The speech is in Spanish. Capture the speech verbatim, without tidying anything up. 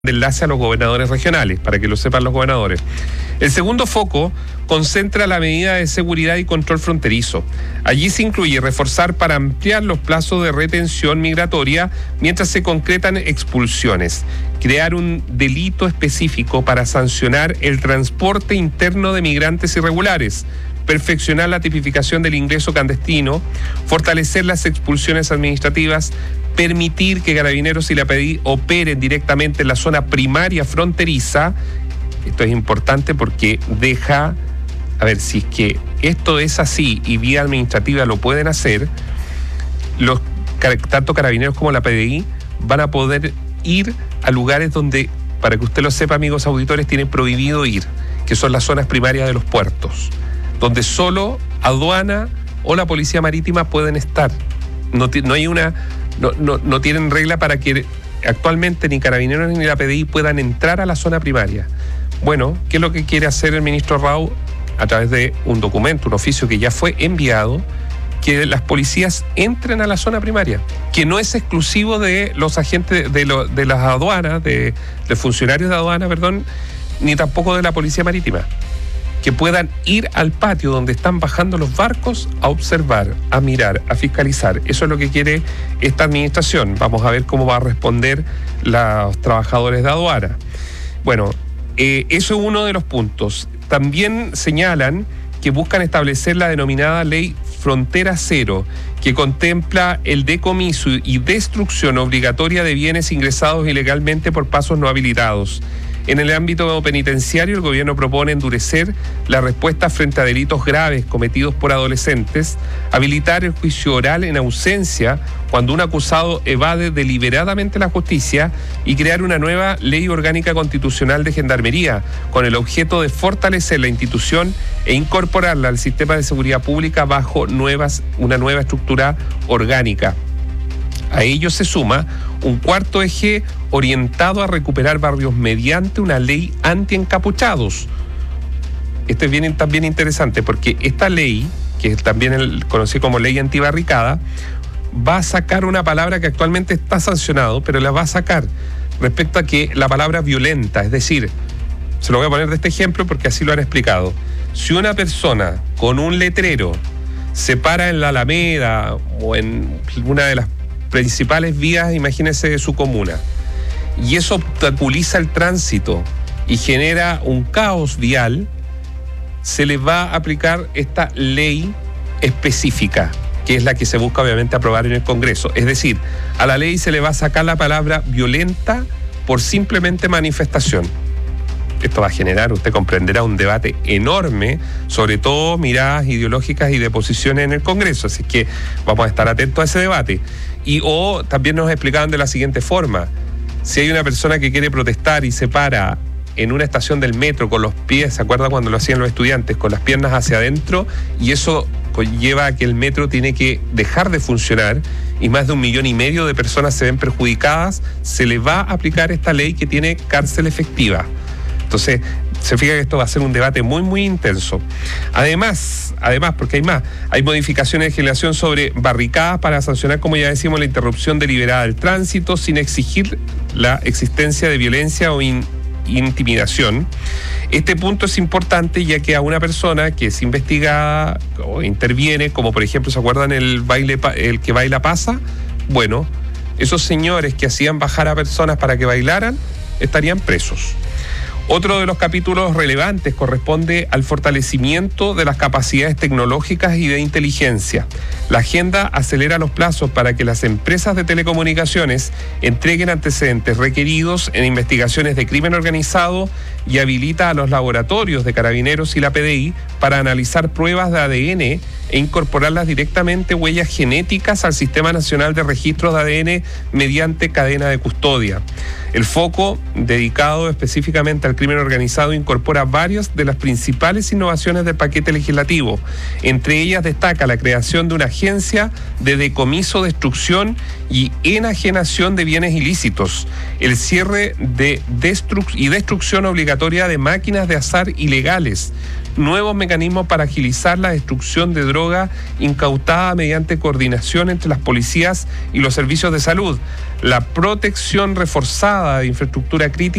de enlace a los gobernadores regionales, para que lo sepan los gobernadores. El segundo foco concentra la medida de seguridad y control fronterizo. Allí se incluye reforzar para ampliar los plazos de retención migratoria mientras se concretan expulsiones, crear un delito específico para sancionar el transporte interno de migrantes irregulares, perfeccionar la tipificación del ingreso clandestino, fortalecer las expulsiones administrativas, permitir que Carabineros y la P D I operen directamente en la zona primaria fronteriza. Esto es importante porque deja, a ver, si es que esto es así y vía administrativa lo pueden hacer, los tanto Carabineros como la P D I van a poder ir a lugares donde, para que usted lo sepa, amigos auditores, tienen prohibido ir, que son las zonas primarias de los puertos, donde solo aduana o la policía marítima pueden estar. No, no hay una, no, no, no tienen regla para que actualmente ni Carabineros ni la P D I puedan entrar a la zona primaria. Bueno, ¿qué es lo que quiere hacer el ministro Rao? A través de un documento, un oficio que ya fue enviado, que las policías entren a la zona primaria, que no es exclusivo de los agentes de, lo, de las aduanas, de, de funcionarios de aduana, perdón, ni tampoco de la policía marítima, que puedan ir al patio donde están bajando los barcos a observar, a mirar, a fiscalizar. Eso es lo que quiere esta administración. Vamos a ver cómo va a responder los trabajadores de aduana. Bueno, eh, eso es uno de los puntos. También señalan que buscan establecer la denominada Ley Frontera Cero, que contempla el decomiso y destrucción obligatoria de bienes ingresados ilegalmente por pasos no habilitados. En el ámbito penitenciario, el gobierno propone endurecer la respuesta frente a delitos graves cometidos por adolescentes, habilitar el juicio oral en ausencia cuando un acusado evade deliberadamente la justicia y crear una nueva ley orgánica constitucional de gendarmería con el objeto de fortalecer la institución e incorporarla al sistema de seguridad pública bajo nuevas, una nueva estructura orgánica. A ello se suma un cuarto eje orientado a recuperar barrios mediante una ley anti-encapuchados. Esto es bien, también interesante porque esta ley, que es también el, conocida como ley antibarricada, va a sacar una palabra que actualmente está sancionado, pero la va a sacar respecto a que la palabra violenta, es decir, se lo voy a poner de este ejemplo porque así lo han explicado. Si una persona con un letrero se para en la Alameda o en una de las principales vías, imagínense, de su comuna, y eso obstaculiza el tránsito y genera un caos vial, se le va a aplicar esta ley específica, que es la que se busca obviamente aprobar en el Congreso. Es decir, a la ley se le va a sacar la palabra violenta por simplemente manifestación. Esto va a generar, usted comprenderá, un debate enorme, sobre todo miradas ideológicas y de posiciones en el Congreso. Así que vamos a estar atentos a ese debate. Y o también nos explicaban de la siguiente forma: si hay una persona que quiere protestar y se para en una estación del metro con los pies, ¿se acuerda cuando lo hacían los estudiantes? Con las piernas hacia adentro, y eso lleva a que el metro tiene que dejar de funcionar y más de un millón y medio de personas se ven perjudicadas, se le va a aplicar esta ley que tiene cárcel efectiva. Entonces, se fija que esto va a ser un debate muy, muy intenso. Además, además, porque hay más, hay modificaciones de legislación sobre barricadas para sancionar, como ya decíamos, la interrupción deliberada del tránsito sin exigir la existencia de violencia o in, intimidación. Este punto es importante ya que a una persona que es investigada o interviene, como por ejemplo, ¿se acuerdan el baile, el que baila pasa? Bueno, esos señores que hacían bajar a personas para que bailaran estarían presos. Otro de los capítulos relevantes corresponde al fortalecimiento de las capacidades tecnológicas y de inteligencia. La agenda acelera los plazos para que las empresas de telecomunicaciones entreguen antecedentes requeridos en investigaciones de crimen organizado y habilita a los laboratorios de Carabineros y la P D I para analizar pruebas de A D N e incorporarlas directamente huellas genéticas al Sistema Nacional de Registros de A D N mediante cadena de custodia. El foco dedicado específicamente al crimen organizado incorpora varias de las principales innovaciones del paquete legislativo. Entre ellas destaca la creación de una agencia de decomiso, destrucción y enajenación de bienes ilícitos, el cierre de destru- y destrucción obligatoria obligatoria de máquinas de azar ilegales, nuevos mecanismos para agilizar la destrucción de droga incautada mediante coordinación entre las policías y los servicios de salud, la protección reforzada de infraestructura crítica